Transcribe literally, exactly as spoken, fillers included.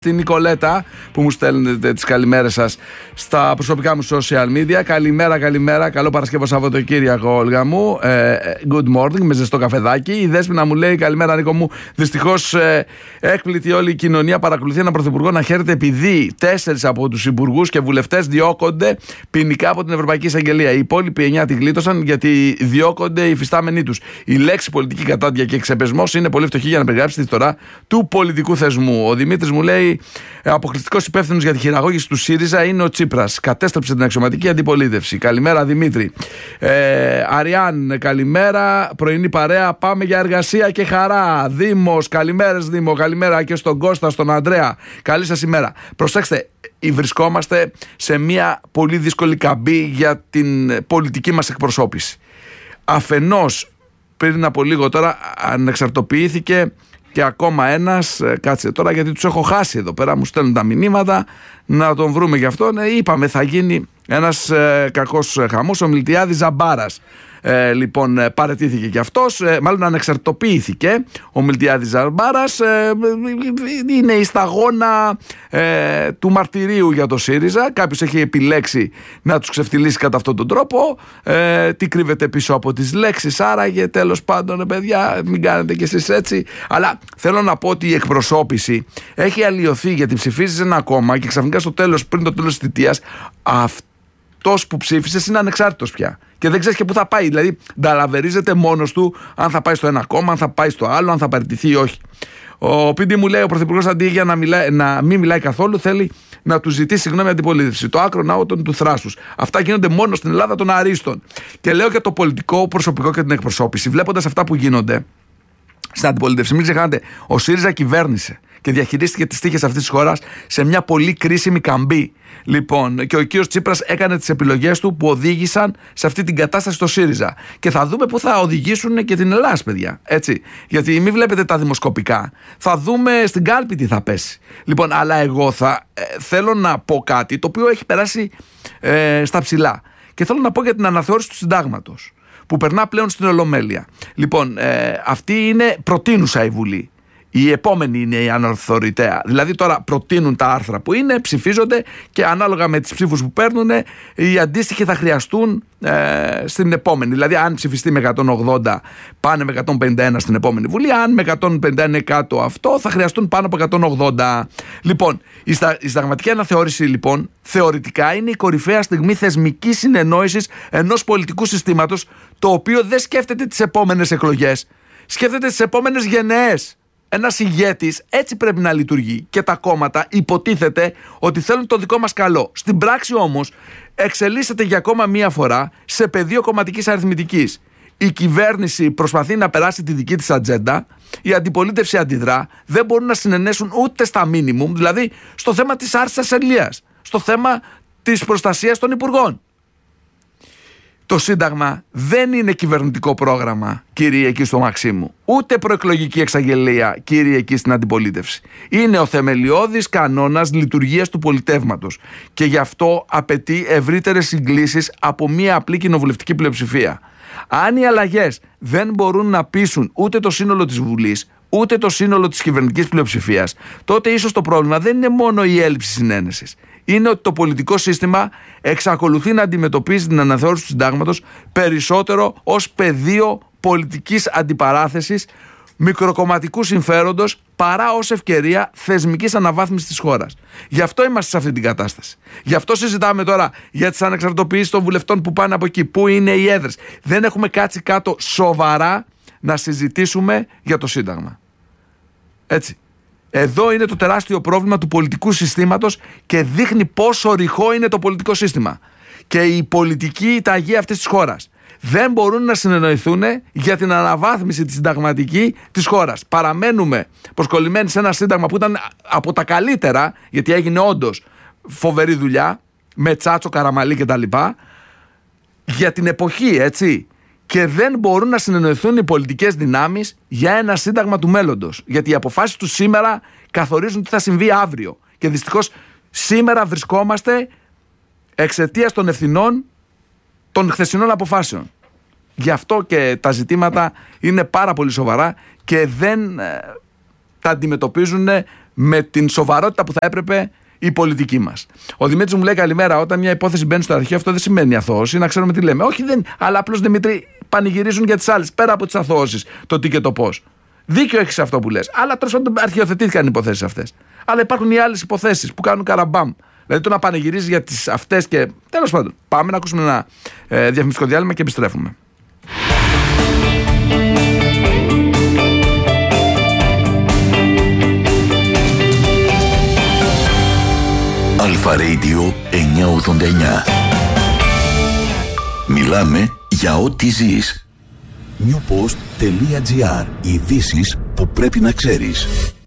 Την Νικολέτα που μου στέλνετε τις καλημέρες σας στα προσωπικά μου social media. Καλημέρα, καλημέρα. Καλό Παρασκευό Σαββατοκύριακο, Όλγα μου. Ε, good morning, με ζεστό καφεδάκι. Η Δέσποινα μου λέει: καλημέρα, Νίκο μου. Δυστυχώς ε, έκπλητη όλη η κοινωνία παρακολουθεί έναν πρωθυπουργό να χαίρεται επειδή τέσσερις από τους υπουργούς και βουλευτές διώκονται ποινικά από την Ευρωπαϊκή Εισαγγελία. Οι υπόλοιποι εννιά τη γλίτωσαν γιατί διώκονται οι υφιστάμενοι τους. Η λέξη πολιτική κατάντια και ξεπεσμός είναι πολύ φτωχή για να περιγράψει τη φθορά του πολιτικού θεσμού. Ο Δημήτρης μου λέει: αποκλειστικός υπεύθυνος για τη χειραγώγηση του ΣΥΡΙΖΑ είναι ο Τσίπρας. Κατέστρεψε την αξιωματική αντιπολίτευση. Καλημέρα, Δημήτρη. Ε, Αριάν, καλημέρα. Πρωινή παρέα. Πάμε για εργασία και χαρά. Δήμος, καλημέρες, Δήμο. Καλημέρα και στον Κώστα, στον Ανδρέα. Καλή σας ημέρα. Προσέξτε, βρισκόμαστε σε μια πολύ δύσκολη καμπή για την πολιτική μας εκπροσώπηση. Αφενός, πριν από λίγο τώρα, ανεξαρτοποιήθηκε και ακόμα ένας, κάτσε τώρα γιατί τους έχω χάσει εδώ πέρα, μου στέλνουν τα μηνύματα, να τον βρούμε γι' αυτό. Ναι, είπαμε θα γίνει ένας ε, κακός χαμός, ο Μιλτιάδης Ζαμπάρας. Ε, λοιπόν, παραιτήθηκε και αυτός, ε, μάλλον ανεξαρτοποιήθηκε ο Μιλτιάδης Ζαμπάρας. Ε, είναι η σταγόνα ε, του μαρτυρίου για το ΣΥΡΙΖΑ. Κάποιος έχει επιλέξει να τους ξεφτυλίσει κατά αυτόν τον τρόπο. Ε, τι κρύβεται πίσω από τις λέξεις, άραγε, τέλος πάντων, παιδιά, μην κάνετε κι εσείς έτσι. Αλλά θέλω να πω ότι η εκπροσώπηση έχει αλλοιωθεί, γιατί ψηφίζεις ένα κόμμα και ξαφνικά στο τέλος, πριν το τέλος της θητείας, αυτός που ψήφισες είναι ανεξάρτητος πια. Και δεν ξέρει και πού θα πάει. Δηλαδή, νταλαβερίζεται μόνος του αν θα πάει στο ένα κόμμα, αν θα πάει στο άλλο, αν θα παραιτηθεί ή όχι. Ο Πίντι μου λέει: ο Πρωθυπουργός αντί για να, μιλάει, να μην μιλάει καθόλου, θέλει να του ζητήσει συγγνώμη αντιπολίτευση. Το άκρο ναότον του θράσους. Αυτά γίνονται μόνο στην Ελλάδα των αρίστων. Και λέω για το πολιτικό, προσωπικό και την εκπροσώπηση. Βλέποντας αυτά που γίνονται στην αντιπολίτευση, μην ξεχνάτε, ο ΣΥΡΙΖΑ κυβέρνησε και διαχειρίστηκε τις τύχες αυτής της χώρας σε μια πολύ κρίσιμη καμπή. Λοιπόν, και ο κύριος Τσίπρας έκανε τις επιλογές του που οδήγησαν σε αυτή την κατάσταση στο ΣΥΡΙΖΑ. Και θα δούμε πού θα οδηγήσουν και την Ελλάδα, παιδιά. Έτσι. Γιατί μην βλέπετε τα δημοσκοπικά. Θα δούμε στην κάλπη τι θα πέσει. Λοιπόν, αλλά εγώ θα ε, θέλω να πω κάτι το οποίο έχει περάσει ε, στα ψηλά. Και θέλω να πω για την αναθεώρηση του συντάγματος, που περνά πλέον στην Ολομέλεια. Λοιπόν, ε, αυτή είναι προτείνουσα η Βουλή. Η επόμενη είναι η αναθεωρητέα. Δηλαδή τώρα προτείνουν τα άρθρα που είναι, ψηφίζονται και ανάλογα με τις ψήφους που παίρνουν, οι αντίστοιχοι θα χρειαστούν ε, στην επόμενη. Δηλαδή, αν ψηφιστεί με εκατόν ογδόντα, πάνε με εκατόν πενήντα ένα στην επόμενη Βουλή. Αν με εκατόν πενήντα ένα είναι κάτω αυτό, θα χρειαστούν πάνω από εκατόν ογδόντα. Λοιπόν, η, στα, η συνταγματική αναθεώρηση, λοιπόν, θεωρητικά είναι η κορυφαία στιγμή θεσμικής συνεννόησης ενός πολιτικού συστήματος, το οποίο δεν σκέφτεται τις επόμενες εκλογές, σκέφτεται τις επόμενες γενναίες. Ένας ηγέτης έτσι πρέπει να λειτουργεί. Και τα κόμματα υποτίθεται ότι θέλουν το δικό μας καλό. Στην πράξη όμως εξελίσσεται για ακόμα μία φορά σε πεδίο κομματικής αριθμητικής. Η κυβέρνηση προσπαθεί να περάσει τη δική της ατζέντα, η αντιπολίτευση αντιδρά, δεν μπορούν να συνενέσουν ούτε στα μίνιμουμ, δηλαδή στο θέμα της άρσης ασυλίας, στο θέμα της προστασίας των υπουργών. Το Σύνταγμα δεν είναι κυβερνητικό πρόγραμμα, κύριε, εκεί στο Μαξίμου. Ούτε προεκλογική εξαγγελία, κύριε, εκεί στην αντιπολίτευση. Είναι ο θεμελιώδης κανόνας λειτουργίας του πολιτεύματος. Και γι' αυτό απαιτεί ευρύτερες συγκλήσεις από μία απλή κοινοβουλευτική πλειοψηφία. Αν οι αλλαγές δεν μπορούν να πείσουν ούτε το σύνολο της Βουλής, ούτε το σύνολο της κυβερνητικής πλειοψηφίας, τότε ίσως το πρόβλημα δεν είναι μόνο η έλλειψη συνένεσης. Είναι ότι το πολιτικό σύστημα εξακολουθεί να αντιμετωπίζει την αναθεώρηση του συντάγματος περισσότερο ως πεδίο πολιτικής αντιπαράθεσης, μικροκομματικού συμφέροντος, παρά ως ευκαιρία θεσμικής αναβάθμισης της χώρας. Γι' αυτό είμαστε σε αυτή την κατάσταση. Γι' αυτό συζητάμε τώρα για τις ανεξαρτητοποιήσεις των βουλευτών που πάνε από εκεί. Πού είναι οι έδρες. Δεν έχουμε κάτσει κάτω σοβαρά να συζητήσουμε για το Σύνταγμα. Έτσι. Εδώ είναι το τεράστιο πρόβλημα του πολιτικού συστήματος και δείχνει πόσο ρηχό είναι το πολιτικό σύστημα. Και η πολιτική ταγή αυτής της χώρας δεν μπορούν να συνεννοηθούν για την αναβάθμιση της συνταγματική της χώρας. Παραμένουμε προσκολλημένοι σε ένα σύνταγμα που ήταν από τα καλύτερα, γιατί έγινε όντως φοβερή δουλειά, με Τσάτσο, Καραμαλή κτλ. Για την εποχή, έτσι. Και δεν μπορούν να συνεννοηθούν οι πολιτικές δυνάμεις για ένα σύνταγμα του μέλλοντος. Γιατί οι αποφάσεις του σήμερα καθορίζουν τι θα συμβεί αύριο. Και δυστυχώς σήμερα βρισκόμαστε εξαιτίας των ευθυνών των χθεσινών αποφάσεων. Γι' αυτό και τα ζητήματα είναι πάρα πολύ σοβαρά και δεν ε, τα αντιμετωπίζουν με την σοβαρότητα που θα έπρεπε η πολιτική μας. Ο Δημήτρης μου λέει καλημέρα. Όταν μια υπόθεση μπαίνει στο αρχείο, αυτό δεν σημαίνει αθώωση. Να ξέρουμε τι λέμε. Όχι, δεν, αλλά απλώς Δημήτρη πανηγυρίζουν για τις άλλες. Πέρα από τις αθώωσεις, το τι και το πώς. Δίκιο έχεις αυτό που λες. Αλλά τέλος πάντων αρχιοθετήθηκαν οι υποθέσεις αυτές. Αλλά υπάρχουν οι άλλες υποθέσεις που κάνουν καραμπάμ. Δηλαδή το να πανηγυρίζει για τις αυτές και. Τέλος πάντων. Πάμε να ακούσουμε ένα ε, διαφημιστικό διάλειμμα και επιστρέφουμε. Αλφα Radio εννιακόσια ογδόντα εννιά. Μιλάμε για ό,τι ζεις. newpost.gr. Ειδήσεις που πρέπει να ξέρεις.